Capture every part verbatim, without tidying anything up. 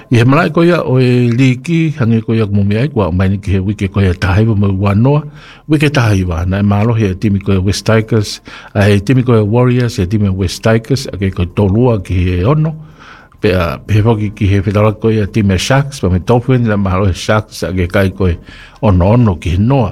I he malai ko ia o e liki hangi ko ia mumi ai kua mai ni ki he wike ko ia tahi wa mai wanoa wike tahi wa na e malo he timi ko ia West Tigers a he timi ko ia Warriors he timi West Tigers a ke ko tolua ki he ono pe a pe hoki ki he whetara ko ia timi Sharks pa me Dolphins na malo he Sharks a ke kai ko ono ono ki he noa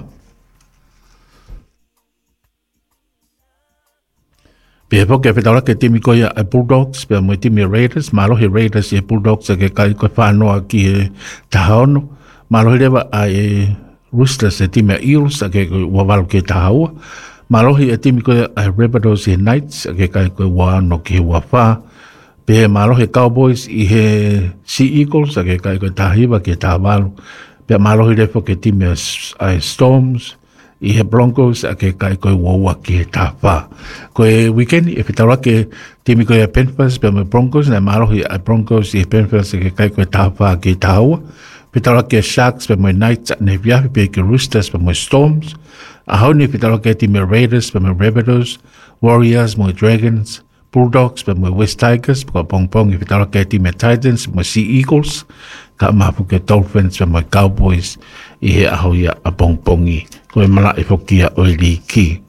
pe po ke petala ke timi ko ia Bulldogs pe mo timi Raiders malo he Raiders e Bulldogs ke kai ko fa no ki e tahono malo he leva ai Roosters e timi Eagles ke wa val ke tahau malo he timi ko ia Rabbitohs e Knights ke kai ko wa no ki wa fa pe malo he Cowboys i he Sea Eagles ke kai ko tahiwa ke tawalu pe malo he leva ke timi ai Storms i he Broncos a ke kai koe waua ki he tāwha. Koe weekend, e whitaura ke timi koe a Panthers pe me Broncos, na marohi a Broncos i he Panthers a ke kai koe tāwha ki he tāua. Whitaura ke Sharks pe me Knights a ne viahi pe ke Roosters pe me Storms. A hauni whitaura ke timi Raiders pe me Rabbitohs, Warriors mo Dragons, Bulldogs pe me West Tigers, pe pong pong i whitaura ke timi Titans mo Sea Eagles, ka mapu ke Dolphins pe me Cowboys i he ahoia a pong pongi. Koe mala e fokia o li ki.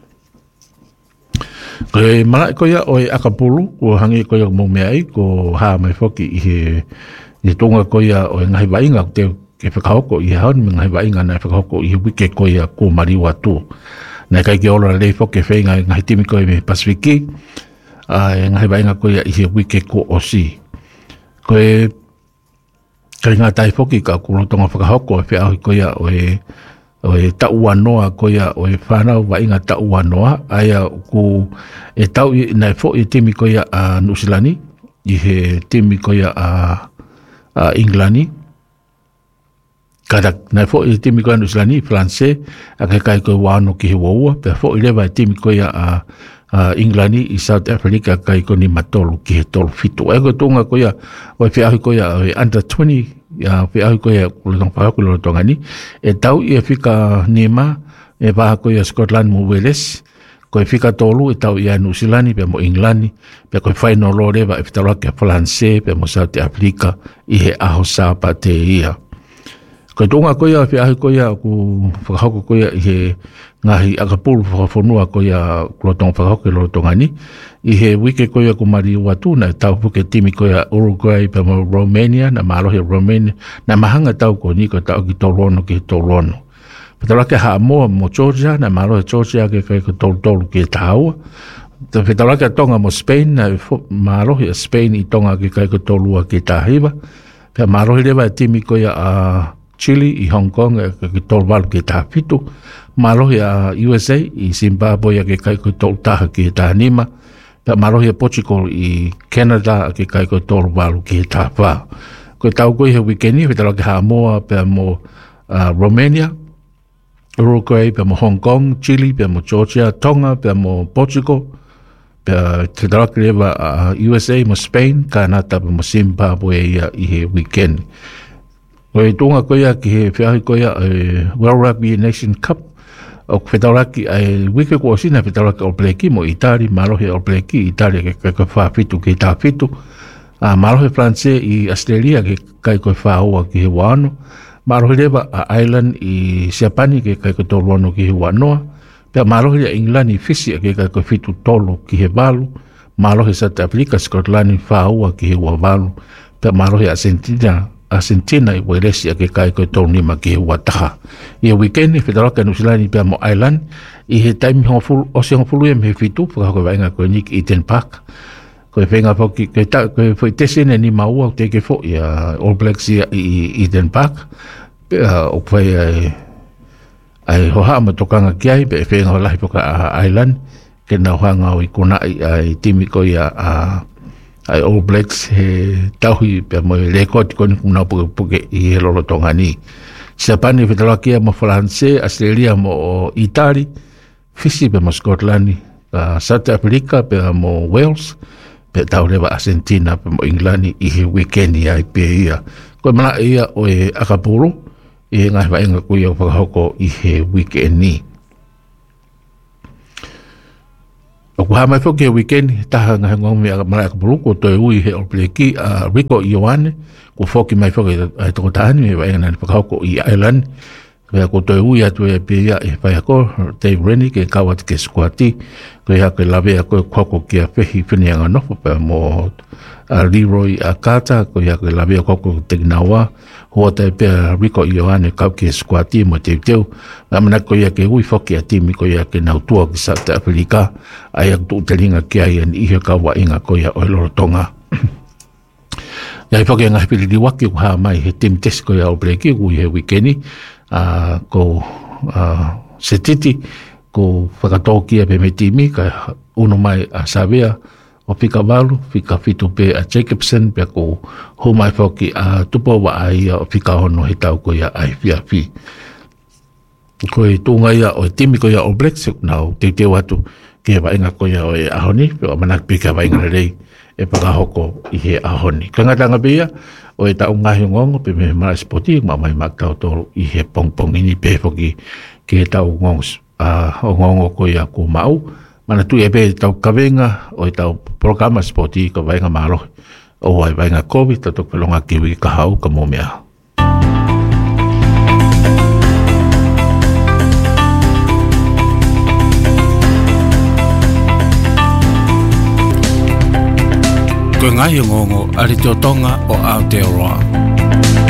Koe mala e koia o e akapulu, ko hangi koia mo mea i, ko haa mai foki i he, i tonga koia o e ngahi wainga, te ke whakahoko i he haun, me ngahi wainga na whakahoko i he wike koia ko mariwa tū. Nei kai ki ora lei foki whainga i ngahi timi koe me Pasifiki, a e ngahi wainga koia i he wike ko o si. Koe, kai ngā tai foki ka kuro tonga whakahoko e whiahi koia o e o e tau anoa koia o e whanau wa inga tau anoa aia ku e tau i nai fo i timi koia a Nusilani i he timi koia a, a Englani kada nai fo i timi koia Nusilani Franse a kai kai koe wano ki he waua pe fo i lewa i timi koia a, a Englani i South Africa kai koe ni matolu ki he tolu fitu e koe tonga koia o e whiahi koia o e under twenty ya pe ai ko ya ko tong pa ko lo tonga ni e tau i fika nema e va ko ya Scotland mo Wales ko fika tolu e tau ya New Zealand pe mo England pe ko fai no lo reva e fitara ke France pe mo South Africa i he aho sa pa te ia ko tonga ko ya pe ai ko ya ku fa ko ko ya he ngahi akapulu fa fonua ko ya ko tong fa ko lo tonga ni i he wike ko ya ko mari watu na tau puke timi ko ya Uruguay pe mo Romania na malo he Romania na mahanga tau ko ni ko tau ki tolono ki tolono petala ke ha mo mo Georgia na malo he Georgia ke ko tol tol ki tau te petala ke tonga mo Spain na malo he Spain i tonga ki ko tolua ki tahiva pe malo he leva timi ko ya a Chile i Hong Kong ki tolval ki tafitu malo he a U S A i Zimbabwe ke ko tol taha ki tanima pe marohi e Portugal i Canada ke kai ko tolu walu ki he tāwha. Ko tau koe he wikeni, he tala ke Samoa pe mo uh, Romania, Uruguay pe mo Hong Kong, Chile pe mo Georgia, Tonga pe mo Portugal, pe te tala ke lewa uh, U S A mo Spain, Canada pe mo Zimbabwe i, i he wikeni. Ko e tunga koe ki he whiahi koe uh, World Rugby Nation Cup, o whetaraki ai wike kua sina whetaraki o pleki mo Itali, marohe o pleki Itali ke kai whaafitu ke tāwhitu, a marohe France i Australia ke kai koe whaoa ki he wano, marohe lewa a Ireland i Siapani ke kai koe toluano ki he wanoa, pia marohe a England i Fisi ke kai koe whitu tolu ki he walu, marohe South Africa Scotland i whaoa ki he wawalu, pia marohe a Argentina Argentina i Wales ke kai koe tolu nima ki he wataha. I a weekend, whetaraka New Zealand i pia mo Ireland, i he taimi hongfulu, o se hongfulu e me whitu, whakako wainga koe Nick Eden Park. Koe whenga whoki, koe ta, koe whoi tesene ni maua o teke fo, i a All Blacks i Eden Park, pia o koe ai, ai hoha ma tokanga ki ai, pe whenga ho lahi poka a Ireland, ke na hoanga o i kona ai timi koe a ai All Blacks he tauhi pe mo le koti koni kuna puke puke i he lolo tonga ni. Siapani whetalakia mo France, Australia mo Itali, Fisi pe mo Scotland, uh, South Africa pe mo Wales, pe tau lewa Argentina pe mo England i he weekend i ai pe ia. Koe mana ia o e akapuru, i he ngai waenga kuia whakahoko i he weekend ni. Ko ha mai fo ke weekend ta nga ngong me mala ko bruko to ui he o pleki a Rico Ioane ko fo ki mai fo ke to tani me vai na pa ko i island ko ko to ui atu e pe ya e pa ko te reni ke ka wat ke squati ko ya ke lave ko ko ko ke fe hi fini nga no pa mo a Leroy a kata ko ya ke lave ko ko te nawa ho te pe Rico Ioane ka ke squati mo te teu amana ko ya ke ui fo ke atimi ko ya ke na tua ki South Africa ai ak tu telinga ki ai an ihe ka wa inga ko ya o lo tonga ya fo ke nga pili di waki ha mai he tim tes ko ya o breki ui he weekend a ko a setiti ko whakatoki a pe me timi ka uno mai a Savea o pika walu, pika fitu pe a Jacobson pe ko ho mai whoki a tupo wa ai o pika hono he tau ko ya ai pia pi ko e tunga ia o timi ko ya o Brexit nao te te watu ke wa inga ko ya o e ahoni pe o manak pika wa inga rei e paka hoko i he ahoni kangatanga bia o e tau ngahi ngongo pe me mara spoti ma mai makau toro i he pong pong ini pe whoki ke tau ngongo a o ngongo ko ya ko mau mana tu e pe tau kawenga o e tau programa spoti ko vainga malo o ai vainga COVID tato pelonga kiwi ka hau ka mo mea ko ngai ngongo ali to tonga o Aotearoa